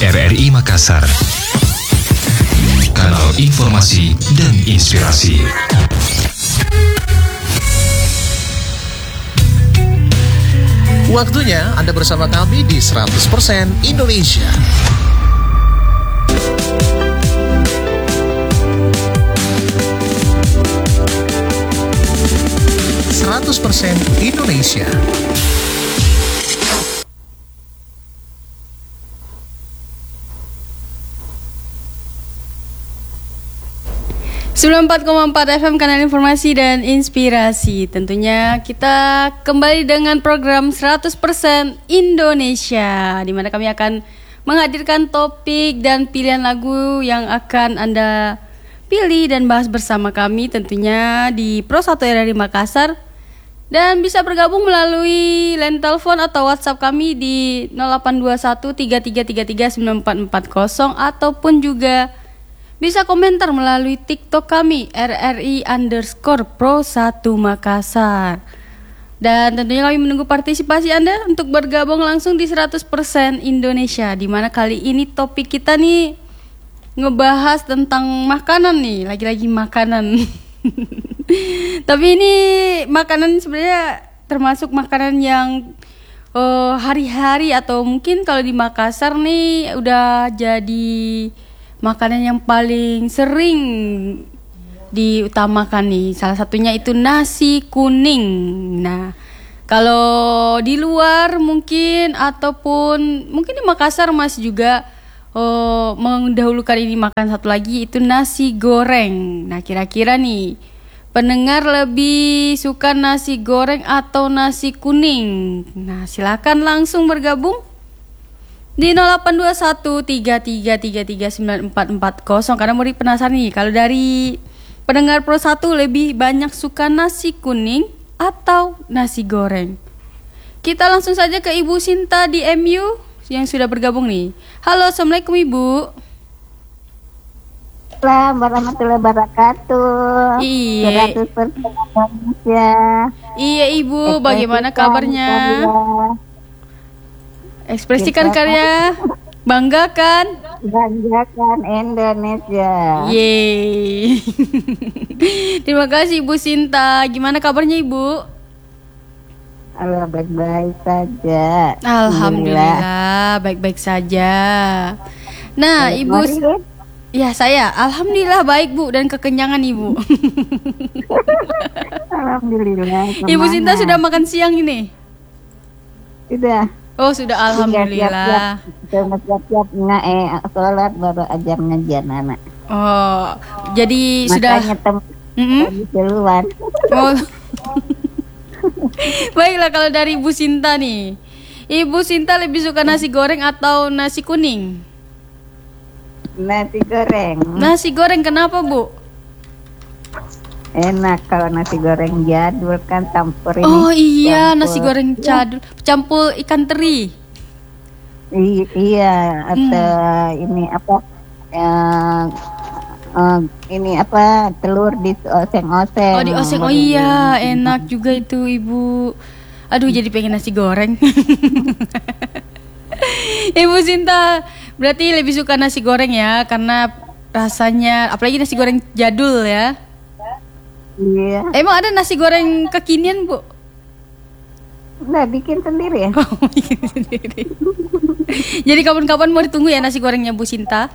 RRI Makassar. Kanal Informasi dan Inspirasi. Waktunya Anda bersama kami di 100% Indonesia. Indonesia. 94,4 FM Kanal Informasi dan Inspirasi. Tentunya kita kembali dengan program 100% Indonesia, di mana kami akan menghadirkan topik dan pilihan lagu yang akan Anda pilih dan bahas bersama kami tentunya di Pro 1 RRI Makassar. Dan bisa bergabung melalui line telepon atau WhatsApp kami di 0821 3333 9440 ataupun juga bisa komentar melalui TikTok kami RRI_Pro 1 Makassar. Dan tentunya kami menunggu partisipasi Anda untuk bergabung langsung di 100% Indonesia, di mana kali ini topik kita nih ngebahas tentang makanan nih, lagi-lagi makanan. Tapi ini makanan sebenarnya termasuk makanan yang hari-hari atau mungkin kalau di Makassar nih udah jadi makanan yang paling sering diutamakan nih. Salah satunya itu nasi kuning. Nah, kalau di luar mungkin ataupun mungkin di Makassar masih juga mendahulukan ini makan satu lagi itu nasi goreng. Nah, kira-kira nih pendengar lebih suka nasi goreng atau nasi kuning? Nah, silakan langsung bergabung di 082133339440 karena murid penasaran nih kalau dari pendengar Pro 1 lebih banyak suka nasi kuning atau nasi goreng. Kita langsung saja ke Ibu Sinta di MU yang sudah bergabung nih. Halo, Assalamualaikum Ibu. Assalamualaikum warahmatullahi wabarakatuh. Iya. 100% Indonesia. Iya Ibu, bagaimana kabarnya? Ekspresikan karya, banggakan Indonesia. Yeay. Terima kasih Ibu Sinta. Gimana kabarnya Ibu? Allah baik-baik saja. Alhamdulillah baik-baik saja. Nah Ibu, ya saya alhamdulillah baik Bu dan kekenyangan Ibu. Alhamdulillah. Ibu Sinta sudah makan siang ini? Sudah. Oh sudah, alhamdulillah. Siap-siap sholat baru ajar ngajian anak. Oh, jadi makanya sudah. Keluar. Oh. Baiklah, kalau dari Ibu Sinta nih, Ibu Sinta lebih suka nasi goreng atau nasi kuning? Nasi goreng. Nasi goreng, kenapa Bu? Enak kalau nasi goreng jadul kan campur ini. Oh iya, campur. nasi goreng jadul, campur ikan teri. Iya, atau ini apa? Ini apa? Telur di oseng-oseng. Oh di oseng, oh iya, enak juga itu Ibu. Aduh, jadi pengen nasi goreng. Ibu Sinta berarti lebih suka nasi goreng ya, karena rasanya, apalagi nasi goreng jadul ya. Iya. Emang ada nasi goreng kekinian Bu? Udah bikin sendiri ya. Oh, bikin sendiri. Jadi kapan-kapan mau ditunggu ya nasi gorengnya Bu Sinta?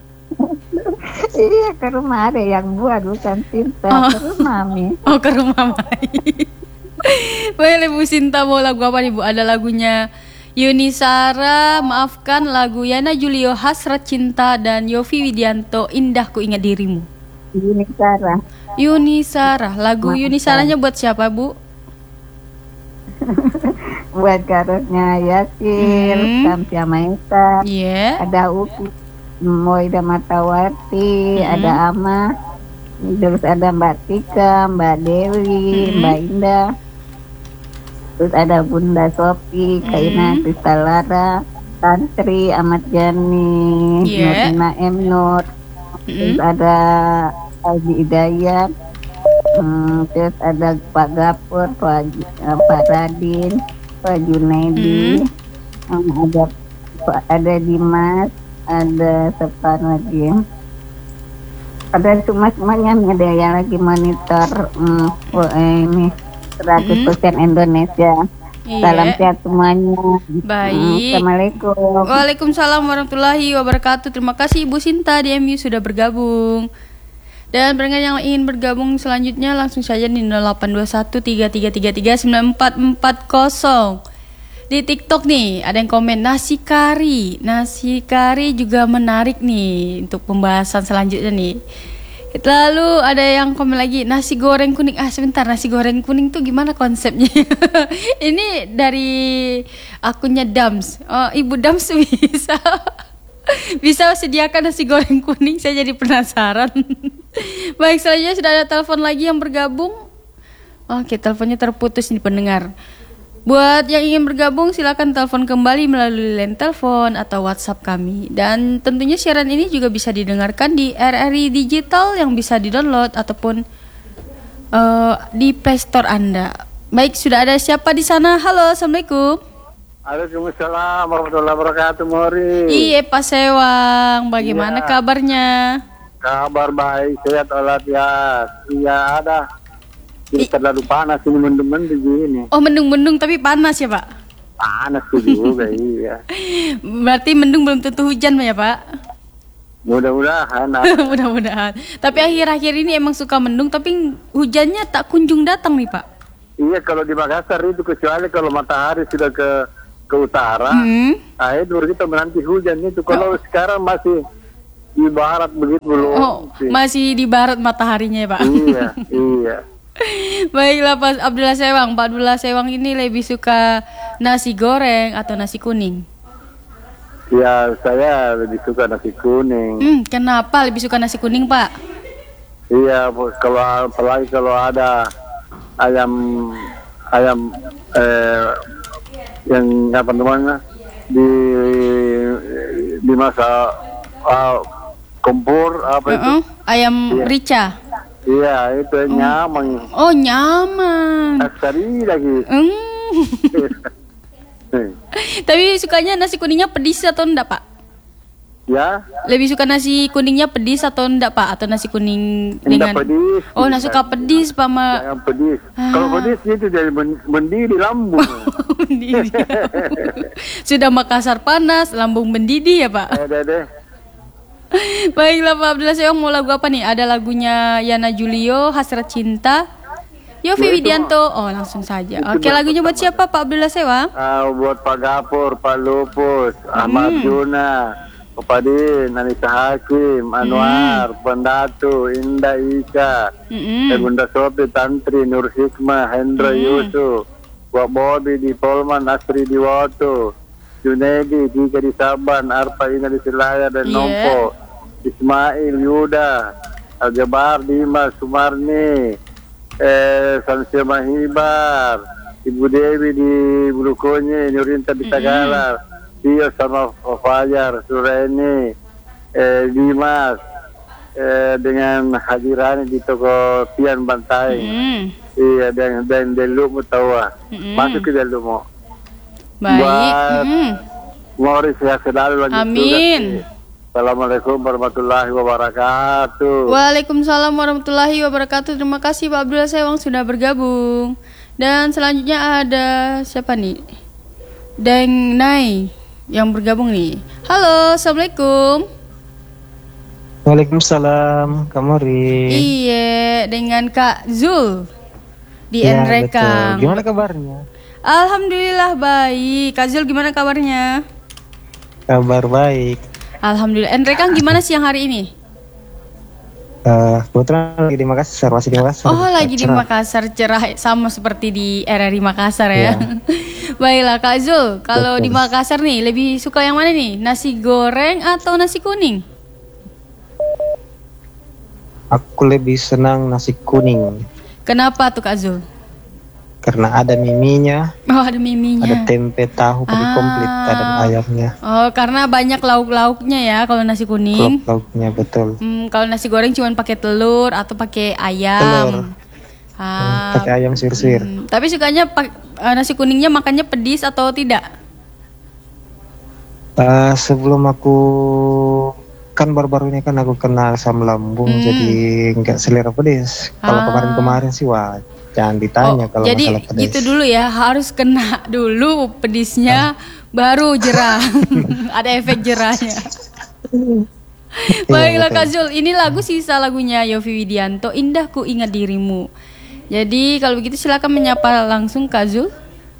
Iya, ke rumah ada yang buat, bukan Sinta. Ke rumah Mami. Oh, ke rumah Mami. Boleh Bu Sinta mau lagu apa nih Bu? Ada lagunya Yuni Sara, maafkan, lagu Yana Julio Hasrat Cinta, dan Yofi Widianto Indah Ku Ingat Dirimu. Yuni Sara. Yuni Sara, lagu Yuni Saranya buat siapa Bu? Buat karosnya Yasin, Samsia Maisa, ada Uki, Moida Matawati, ada Ama, terus ada Mbak Tika, Mbak Dewi, Mbak Indah, terus ada Bunda Sofi, Kaina Kristalara, Tantri, Ahmad Jani, Nurina M. Nur, terus ada Haji Hidayat, terus ada Pak Gapur, Pak Radin, Pak Junaidi, ada Dimas, ada siapa lagi? Ada cuma-cumanya ada yang lagi monitor ini 100% Indonesia. Iya. Salam sehat semuanya. Baik. Assalamualaikum. Waalaikumsalam warahmatullahi wabarakatuh. Terima kasih Ibu Sinta di MU sudah bergabung. Dan pendengar yang ingin bergabung selanjutnya langsung saja di 082133339440. Di TikTok nih ada yang komen nasi kari. Nasi kari juga menarik nih untuk pembahasan selanjutnya nih. Lalu ada yang komen lagi nasi goreng kuning. Sebentar, nasi goreng kuning tuh gimana konsepnya? Ini dari akunnya Dams. Ibu Dams bisa sediakan nasi goreng kuning. Saya jadi penasaran. Baik, selanjutnya sudah ada telepon lagi yang bergabung. Oke, teleponnya terputus nih pendengar. Buat yang ingin bergabung silakan telepon kembali melalui line telepon atau WhatsApp kami. Dan tentunya siaran ini juga bisa didengarkan di RRI Digital yang bisa di-download ataupun di Play Store Anda. Baik, sudah ada siapa di sana? Halo, Assalamualaikum. Waalaikumsalam warahmatullahi wabarakatuh, Mori. Iya, Pak Sewang. Bagaimana kabarnya? Kabar baik, sehat walafiat. Iya, ada. Jadi terlalu panas ini, mendung-mendung begini. Oh, mendung-mendung tapi panas ya, Pak? Panas juga, iya. Berarti mendung belum tentu hujan ya, Pak? Mudah-mudahan. Mudah-mudahan. Tapi akhir-akhir ini emang suka mendung, tapi hujannya tak kunjung datang nih, Pak. Iya, kalau di Makassar itu kecuali kalau matahari sudah ke utara, itu kita menanti hujan itu. Kalau sekarang masih di barat begitu belum. Oh, masih di barat mataharinya ya, Pak? Iya. Baiklah Pak Abdullah Sewang. Pak Abdullah Sewang ini lebih suka nasi goreng atau nasi kuning? Ya, saya lebih suka nasi kuning. Kenapa lebih suka nasi kuning, Pak? Iya, apalagi kalau ada ayam yang apa namanya dimasak kompor apa itu? Ayam rica. Iya, itu nyaman. Oh, nyaman. Asari lagi. Tapi sukanya nasi kuningnya pedis atau enggak, Pak? Ya. Lebih suka nasi kuningnya pedis atau enggak, Pak? Atau nasi kuning dengan pedis. Oh, nasi suka pedis, Pak. Jangan pedis. Kalau pedis itu dari mendidih lambung. Sudah Makassar panas, lambung mendidih ya, Pak? Deh. Baiklah Pak Abdullah Sewang, mau lagu apa nih? Ada lagunya Yana Julio, Hasrat Cinta, Yofi Widianto. Oh, langsung saja. Oke, lagunya buat siapa Pak Abdullah Sewang? Buat Pak Gapur, Pak Lupus, Ahmad Juna, Padin, Anissa Hakim, Anwar, Pendatu, Indah Ika, Bunda Sopi, Tantri, Nur Hikmah, Hendra Yusuf, Wak Bobi di Polman, Asri di Woto, Junedi, Dika di Saban, Arpa Ina di Silaya dan Nompo, Ismail, Yuda, Aljabar, Dimas, Sumarni, Samsia Mahibar, Ibu Dewi di Bulukonye, Nurinta di Tagalar, Tio sama Fajar, Sureni, Dimas, dengan hadirannya di toko Pian Bantai. Iya, dan Delu Mutawa. Masuk ke Delu mo. Baik. Mori sehat selalu lanjut. Amin. Assalamualaikum warahmatullahi wabarakatuh. Waalaikumsalam warahmatullahi wabarakatuh. Terima kasih Pak Abdullah Sewang sudah bergabung. Dan selanjutnya ada siapa nih? Deng Nai yang bergabung nih. Halo, Assalamualaikum. Waalaikumsalam, Kamori. Iya, dengan Kak Zul di Enrekang. Gimana kabarnya? Alhamdulillah baik. Kak Zul gimana kabarnya? Kabar baik. Alhamdulillah. Enrekang gimana siang hari ini? Kebetulan lagi di Makassar, masih di Makassar. Oh, lagi di Makassar, cerah sama seperti di RRI Makassar ya. Baiklah Kak Zul, kalau di Makassar nih lebih suka yang mana nih? Nasi goreng atau nasi kuning? Aku lebih senang nasi kuning. Kenapa tuh Kak Zul? Karena ada miminya. Oh, ada miminya. Ada tempe tahu pakai komplit, ada ayamnya. Oh, karena banyak lauk-lauknya ya kalau nasi kuning. Lauk-lauknya betul. Kalau nasi goreng cuma pakai telur atau pakai ayam. Pakai ayam sir-sir. Tapi sukanya nasi kuningnya makannya pedis atau tidak? Sebelum aku kan baru-baru ini kan aku kena asam lambung, jadi nggak selera pedes. Kalau kemarin-kemarin sih wah jangan ditanya kalau jadi masalah pedes. gitu dulu ya, harus kena dulu pedisnya baru jerah. Ada efek jerahnya. Baiklah Kak Zul, ini lagu sisa lagunya Yovie Widianto, Indah Ku Ingat Dirimu. Jadi kalau begitu silakan menyapa langsung Kak Zul.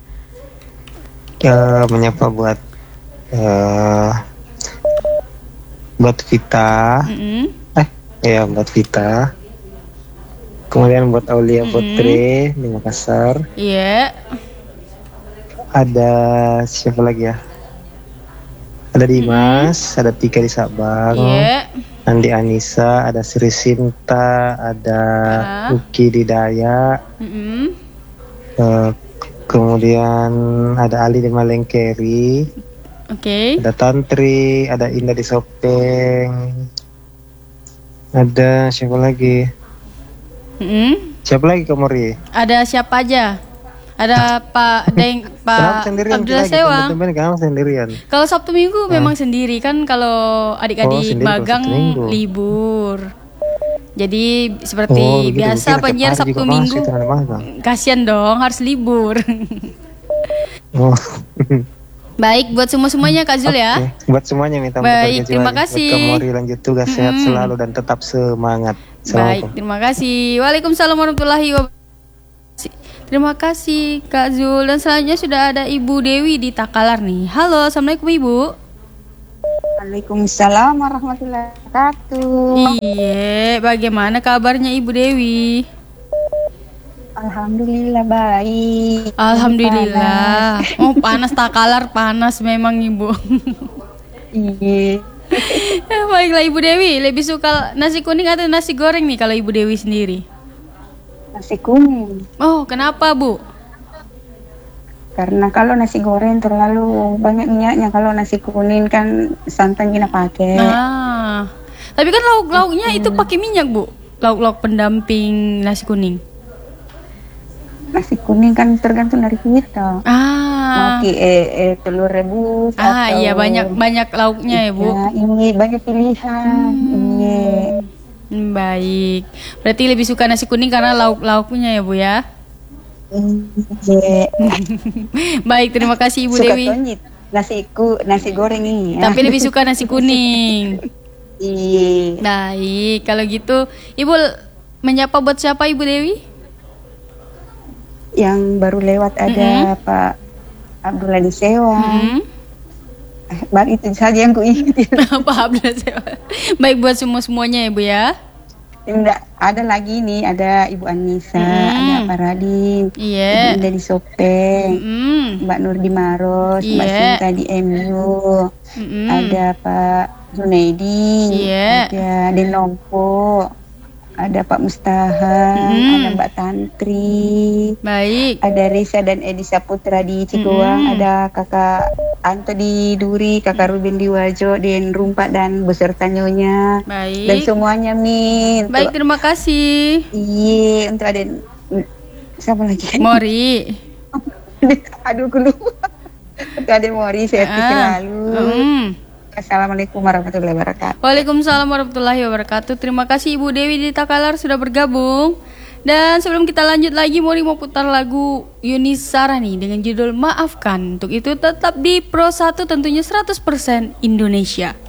Menyapa buat Vita. Buat Vita. Kemudian buat Aulia Putri di Makassar. Iya. Ada siapa lagi ya? Ada Dimas, ada Tika di Sabang. Iya. Andi Anissa, ada Sri Sinta, ada Uki di Dayak. Kemudian ada Ali di Malengkeri. Oke. Ada Tantri, ada Indah di Sopeng. Ada siapa lagi? Siapa lagi Kak Mori? Ada siapa aja? Ada Pak Abdullah Sewang. Kenapa sendirian? Kalau Sabtu Minggu memang sendiri kan, kalau adik-adik magang libur. Jadi seperti biasa penyiar Sabtu Minggu. Kasian dong, harus libur. Baik, buat semuanya Kak Zul ya. Buat semuanya minta baik, terima kasih. Buat Kak Mori lanjut tugas, sehat selalu dan tetap semangat. Baik, terima kasih. Waalaikumsalam warahmatullahi wabarakatuh. Terima kasih Kak Zul. Dan selanjutnya sudah ada Ibu Dewi di Takalar nih. Halo, Assalamualaikum Ibu. Waalaikumsalam warahmatullahi wabarakatuh. Iya, bagaimana kabarnya Ibu Dewi? Alhamdulillah baik. Alhamdulillah. Oh, panas Takalar, panas memang Ibu. Iya. Baiklah Ibu Dewi, lebih suka nasi kuning atau nasi goreng nih kalau Ibu Dewi sendiri? Nasi kuning. Oh, kenapa Bu? Karena kalau nasi goreng terlalu banyak minyaknya, kalau nasi kuning kan santan kita pakai. Tapi kan lauk-lauknya itu pakai minyak Bu. Lauk-lauk pendamping nasi kuning. Nasi kuning kan tergantung dari kita. Pakai telur rebus. Iya, banyak lauknya ya Bu. Ya, ini banyak pilihan. Iya. Baik. Berarti lebih suka nasi kuning karena lauk-lauknya ya Bu ya. Iya. Baik, terima kasih Ibu Dewi. Nasi goreng ini. Tapi lebih suka nasi kuning. Iya. Baik, kalau gitu Ibu menyapa buat siapa Ibu Dewi? Yang baru lewat ada Pak Abdullah di Sewang. Baru itu saja yang kuingat. Pak Abdullah Sewang. Baik, buat semuanya ya Bu ya. Tidak, ada lagi nih, ada Ibu Anissa, ada Pak Radin, Ibu Indah di Sopeng, Mbak Nur di Maros, Mbak Sinta di MU, ada Pak Junaidi, ada Denongko, ada Pak Mustaha, ada Mbak Tantri, baik, ada Risa dan Edisa Putra di Cikuang, ada Kakak Anto di Duri, Kakak Ruben di Wajo, Den Rumpat dan beserta nyonya, baik, dan semuanya Min. Baik, terima kasih. Iya, untuk ada siapa lagi? Mori. Aduh, aku lupa. Untuk ada Mori, sehat selalu. Assalamualaikum warahmatullahi wabarakatuh. Waalaikumsalam warahmatullahi wabarakatuh. Terima kasih Ibu Dewi di Takalar sudah bergabung. Dan sebelum kita lanjut lagi, Mori mau putar lagu Yuni Sarah nih dengan judul Maafkan. Untuk itu tetap di Pro 1 tentunya 100% Indonesia.